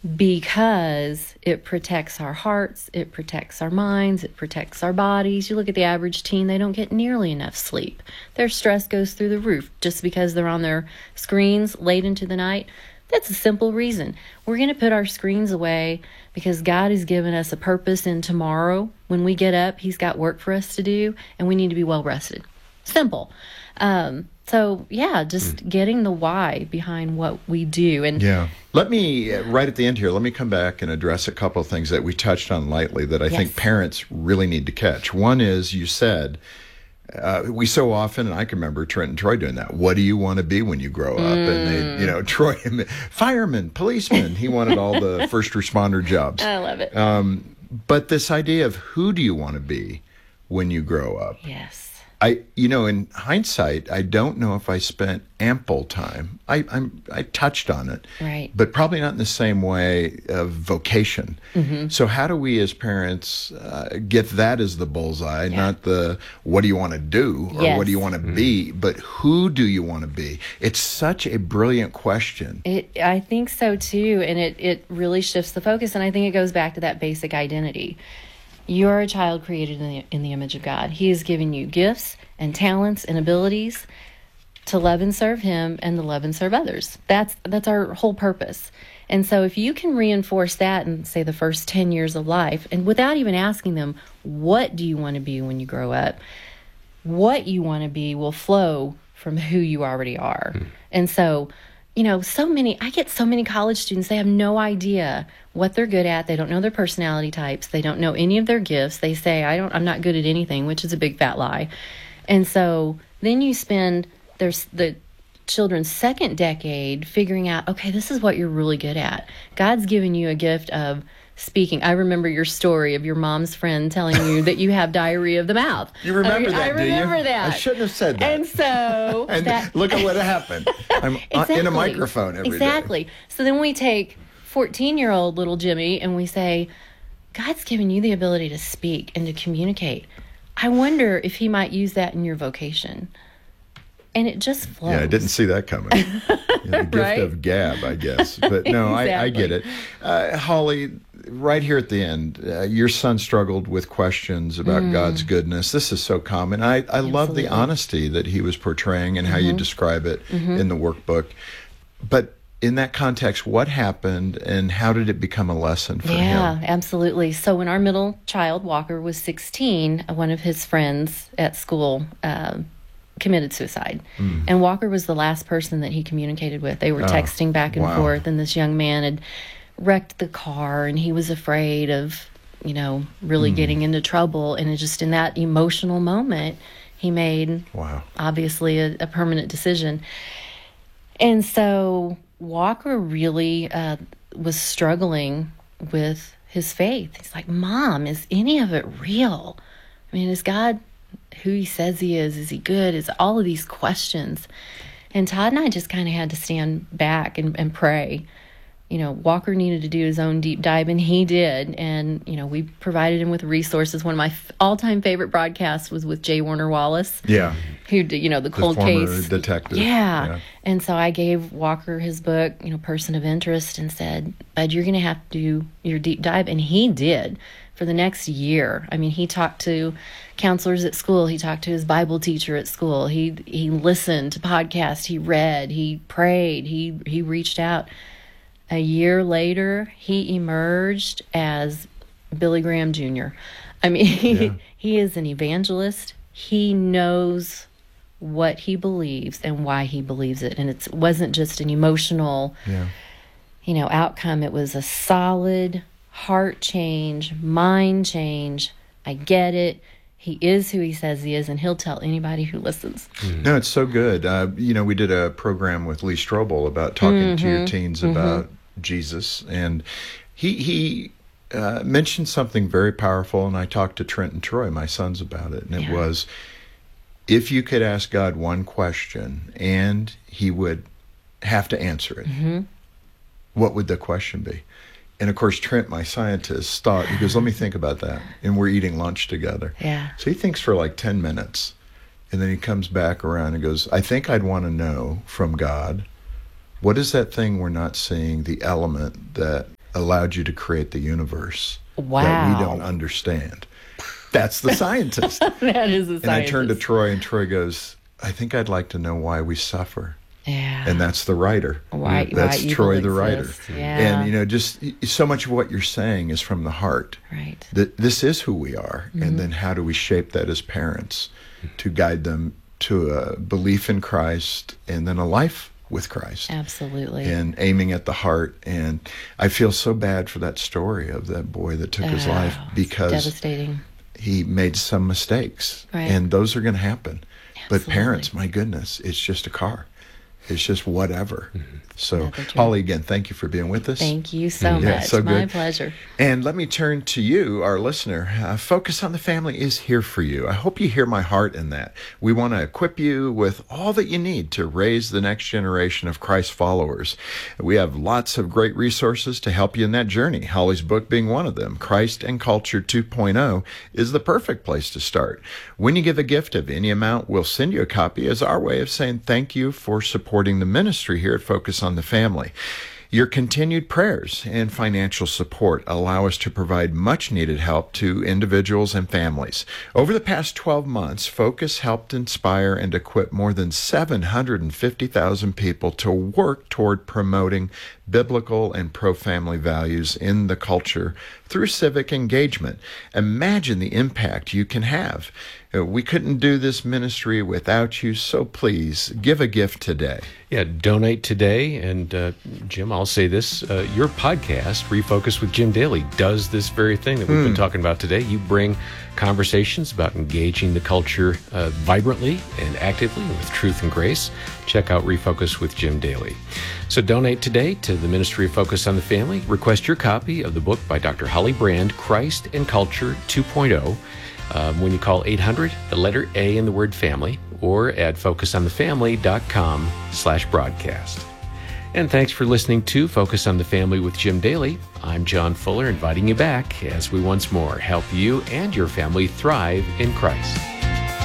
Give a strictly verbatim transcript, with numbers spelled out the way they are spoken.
because it protects our hearts, it protects our minds, it protects our bodies. You look at the average teen, they don't get nearly enough sleep. Their stress goes through the roof just because they're on their screens late into the night. That's a simple reason. We're going to put our screens away because God has given us a purpose in tomorrow. When we get up, He's got work for us to do, and we need to be well rested. Simple. Um, so, yeah, just mm. getting the why behind what we do. And yeah. Let me, uh, right at the end here, let me come back and address a couple of things that we touched on lightly that I yes. think parents really need to catch. One is, you said, Uh, we so often, and I can remember Trent and Troy doing that. What do you want to be when you grow up? Mm. And they, you know, Troy, fireman, policeman. He wanted all the first responder jobs. I love it. Um, but this idea of who do you want to be when you grow up? Yes. I, you know, in hindsight, I don't know if I spent ample time. I, I'm, I touched on it, right? But probably not in the same way of vocation. Mm-hmm. So, how do we, as parents, uh, get that as the bullseye, yeah. not the what do you want to do or yes. what do you want to mm-hmm. be, but who do you want to be? It's such a brilliant question. It, I think so too, and it it really shifts the focus, and I think it goes back to that basic identity. You are a child created in the, in the image of God. He has given you gifts and talents and abilities to love and serve Him and to love and serve others. That's that's our whole purpose. And so if you can reinforce that in, say, the first ten years of life, and without even asking them, what do you want to be when you grow up? What you want to be will flow from who you already are. Hmm. And so, you know, so many, I get so many college students, they have no idea what they're good at. They don't know their personality types. They don't know any of their gifts. They say, I don't, I'm not good at anything, which is a big fat lie. And so then you spend there's the children's second decade figuring out, okay, this is what you're really good at. God's given you a gift of speaking. I remember your story of your mom's friend telling you that you have diarrhea of the mouth. You remember I, that, I remember do you? that. I shouldn't have said that. And so... and that, look at what happened. I'm exactly, in a microphone every exactly. day. So then we take fourteen-year-old little Jimmy and we say, God's given you the ability to speak and to communicate. I wonder if He might use that in your vocation. And it just flows. Yeah, I didn't see that coming. Yeah, the gift right? of gab, I guess. But no, exactly. I, I get it. Uh, Holly, right here at the end, uh, your son struggled with questions about mm. God's goodness. This is so common. I, I love the honesty that he was portraying and how mm-hmm. you describe it mm-hmm. in the workbook. But in that context, what happened and how did it become a lesson for yeah, him? Yeah, absolutely. So when our middle child, Walker, was sixteen, one of his friends at school uh, committed suicide. Mm. And Walker was the last person that he communicated with. They were oh, texting back and wow. forth, and this young man had wrecked the car, and he was afraid of, you know, really mm. getting into trouble. And it just in that emotional moment, he made, wow. obviously, a, a permanent decision. And so Walker really uh, was struggling with his faith. He's like, Mom, is any of it real? I mean, is God who He says He is? Is He good? Is all of these questions? And Todd and I just kind of had to stand back and, and pray. You know, Walker needed to do his own deep dive, and he did. And, you know, we provided him with resources. One of my f- all-time favorite broadcasts was with J. Warner Wallace. Yeah. Who, you know, the cold the former case. detective. Yeah. yeah. And so I gave Walker his book, you know, Person of Interest, and said, Bud, you're going to have to do your deep dive. And he did for the next year. I mean, he talked to counselors at school. He talked to his Bible teacher at school. He he listened to podcasts. He read. He prayed. He he reached out. A year later, he emerged as Billy Graham Junior I mean, he, yeah. he is an evangelist. He knows what he believes and why he believes it. And it wasn't just an emotional, yeah. you know, outcome. It was a solid heart change, mind change. I get it. He is who he says he is, and he'll tell anybody who listens. Mm. No, it's so good. Uh, you know, we did a program with Lee Strobel about talking mm-hmm. to your teens mm-hmm. about Jesus, and he he uh, mentioned something very powerful, and I talked to Trent and Troy, my sons, about it, and it yeah. was, if you could ask God one question and He would have to answer it, mm-hmm. what would the question be? And of course, Trent, my scientist, thought, he goes, let me think about that. And we're eating lunch together. Yeah. So he thinks for like ten minutes. And then he comes back around and goes, I think I'd want to know from God, what is that thing we're not seeing, the element that allowed you to create the universe Wow. that we don't understand. That's the scientist. That is a scientist. And I turned to Troy, and Troy goes, I think I'd like to know why we suffer. Yeah. And that's the writer. Why, that's why Troy, evil the writer. exists. Yeah. And, you know, just so much of what you're saying is from the heart. Right. That this is who we are. Mm-hmm. And then how do we shape that as parents to guide them to a belief in Christ and then a life with Christ. Absolutely. And aiming at the heart. And I feel so bad for that story of that boy that took oh, his life because devastating. he made some mistakes. Right. And those are going to happen. Absolutely. But parents, my goodness, it's just a car. It's just whatever. Mm-hmm. So, Holly, again, thank you for being with us. Thank you so Mm-hmm. much. Yeah, so My good. pleasure. And let me turn to you, our listener. Uh, Focus on the Family is here for you. I hope you hear my heart in that. We want to equip you with all that you need to raise the next generation of Christ followers. We have lots of great resources to help you in that journey. Holly's book being one of them. Christ and Culture two point oh is the perfect place to start. When you give a gift of any amount, we'll send you a copy as our way of saying thank you for supporting the ministry here at Focus on the Family. Your continued prayers and financial support allow us to provide much-needed help to individuals and families. Over the past twelve months, Focus helped inspire and equip more than seven hundred fifty thousand people to work toward promoting biblical and pro-family values in the culture through civic engagement. Imagine the impact you can have. We couldn't do this ministry without you, so please give a gift today. Yeah, donate today. And uh, Jim, I'll say this, uh, your podcast, Refocus with Jim Daly, does this very thing that we've mm. been talking about today. You bring conversations about engaging the culture uh, vibrantly and actively with truth and grace. Check out Refocus with Jim Daly. So donate today to the Ministry of Focus on the Family. Request your copy of the book by Doctor Holly Brand, Christ and Culture two point oh. Um, when you call eight hundred, the letter A in the word family, or at focusonthefamily.com slash broadcast. And thanks for listening to Focus on the Family with Jim Daly. I'm John Fuller, inviting you back as we once more help you and your family thrive in Christ.